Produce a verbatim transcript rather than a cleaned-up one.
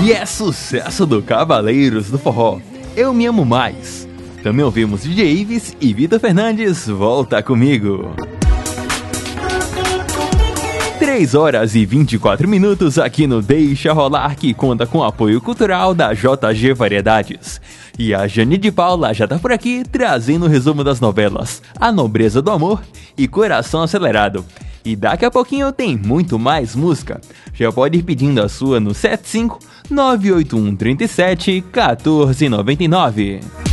E é sucesso do Cavaleiros do Forró, Eu Me Amo Mais. Também ouvimos D J Ives e Vitor Fernandes, Volta Comigo. três horas e vinte e quatro minutos aqui no Deixa Rolar, que conta com apoio cultural da J G Variedades. E a Jane de Paula já tá por aqui trazendo o resumo das novelas A Nobreza do Amor e Coração Acelerado. E daqui a pouquinho tem muito mais música. Já pode ir pedindo a sua no sete cinco nove oito um três sete um quatro nove nove.